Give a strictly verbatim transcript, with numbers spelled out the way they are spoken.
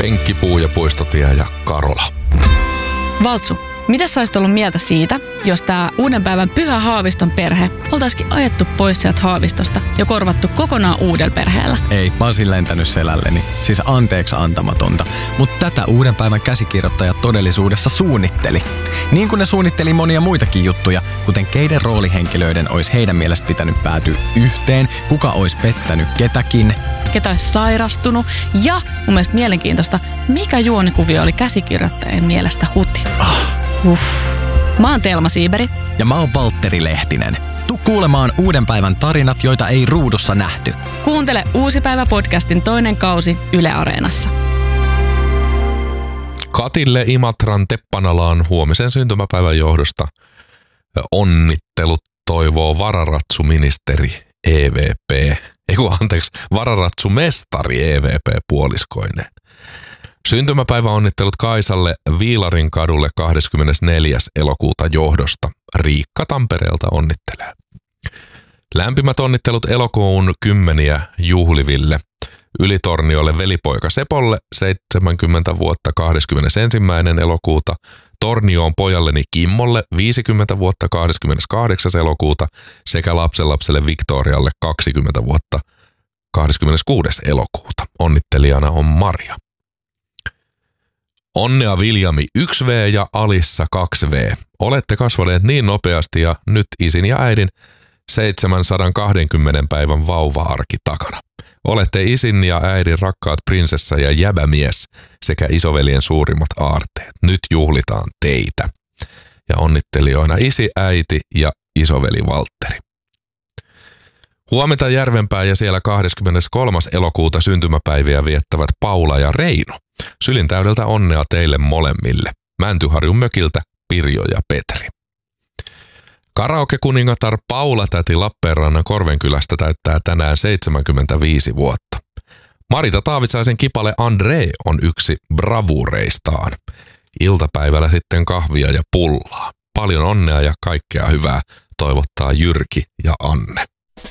Penkkipuu ja Puistotie ja Karola. Valtsu, mitä sä olisit ollut mieltä siitä, jos tää uuden päivän Pyhä Haaviston perhe oltaisikin ajettu pois sieltä Haavistosta ja korvattu kokonaan uudella perheellä? Ei, mä olisin lentänyt selälleni. Siis anteeksi antamatonta. Mutta tätä uuden päivän käsikirjoittajat todellisuudessa suunnitteli. Niin kuin ne suunnitteli monia muitakin juttuja, kuten keiden roolihenkilöiden olisi heidän mielestä pitänyt päätyä yhteen, kuka olisi pettänyt ketäkin, ketä olisi sairastunut ja mun mielestä mielenkiintoista, mikä juonikuvio oli käsikirjoittajien mielestä huti. Ah. Uff. Mä oon Telma Siiberi. Ja mä oon Valtteri Lehtinen. Tuu kuulemaan uuden päivän tarinat, joita ei ruudussa nähty. Kuuntele Uusi päivä podcastin toinen kausi Yle Areenassa. Katille Imatran Teppanalaan huomisen syntymäpäivän johdosta onnittelut toivoo vararatsuministeri E V P. Eiku anteeksi, vararatsumestari E V P puoliskoineen. Syntymäpäiväonnittelut Kaisalle Viilarin kadulle kahdeskymmenesneljäs elokuuta johdosta. Riikka Tampereelta onnittelee. Lämpimät onnittelut elokuun kymmeniä juhliville. Ylitorniolle velipoika Sepolle seitsemänkymmentä vuotta kahdeskymmenesensimmäinen elokuuta. Tornioon pojalleni Kimmolle viisikymmentä vuotta kahdeskymmeneskahdeksas elokuuta sekä lapsenlapselle Victorialle kaksikymmentä vuotta kahdeskymmeneskuudes elokuuta. Onnittelijana on Maria. Onnea Viljami yksi V ja Alissa kaksi V. Olette kasvaneet niin nopeasti ja nyt isin ja äidin seitsemänsataakaksikymmentä päivän vauva-arki takana. Olette isin ja äidin rakkaat prinsessa ja jäbämies sekä isoveljen suurimmat aarteet. Nyt juhlitaan teitä. Ja onnittelijoina isi, äiti ja isoveli Valtteri. Huomenta Järvenpää ja siellä kahdeskymmeneskolmas elokuuta syntymäpäiviä viettävät Paula ja Reino. Sylin täydeltä onnea teille molemmille. Mäntyharjun mökiltä Pirjo ja Petri. Karaoke-kuningatar Paula-täti Lappeenrannan Korvenkylästä täyttää tänään seitsemänkymmentäviisi vuotta. Marita Taavitsaisen kipale Andre on yksi bravureistaan. Iltapäivällä sitten kahvia ja pullaa. Paljon onnea ja kaikkea hyvää toivottaa Jyrki ja Anne.